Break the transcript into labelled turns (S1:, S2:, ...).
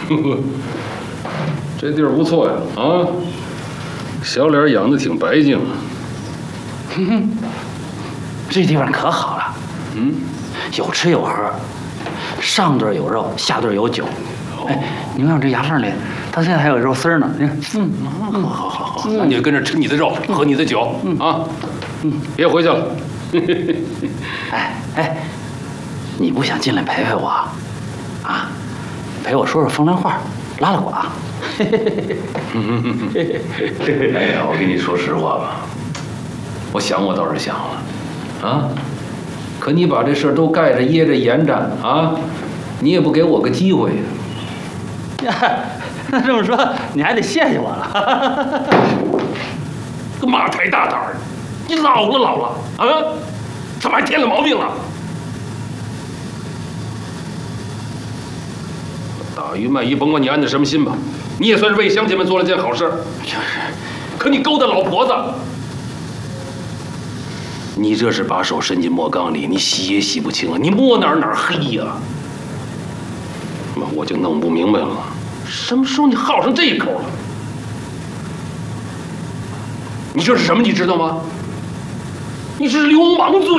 S1: 这地儿不错呀，啊，小脸养的挺白净。
S2: 这地方可好了，有吃有喝，上顿有肉，下顿有酒。哎，你看我这牙缝里，到现在还有肉丝呢。你看，
S1: 好，那你就跟着吃你的肉，喝你的酒啊，别回去了。
S2: 哎，你不想进来陪陪我啊？陪我说说风凉话，拉拉呱。
S1: 哎呀，我跟你说实话吧，我想我倒是想了，啊，可你把这事儿都盖着掖着严着啊，你也不给我个机会呀。
S2: 那这么说，你还得谢谢我了。
S1: 干嘛太大胆儿？你老了啊，怎么还添了毛病了？打鱼卖鱼，甭管你安的什么心吧，你也算是为乡亲们做了件好事。
S2: 就是，
S1: 可你勾搭老婆子，你这是把手伸进磨缸里，你洗也洗不清啊！你摸哪儿黑呀？那我就弄不明白了，什么时候你好上这一口了？你这是什么？你知道吗？你这是流氓罪！